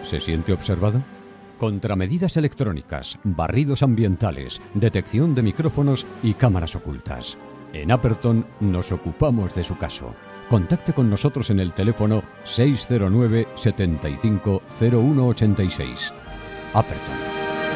¿Se siente observado? Contramedidas electrónicas, barridos ambientales, detección de micrófonos y cámaras ocultas. En Aperton nos ocupamos de su caso. Contacte con nosotros en el teléfono 609 75 0186. Aperton.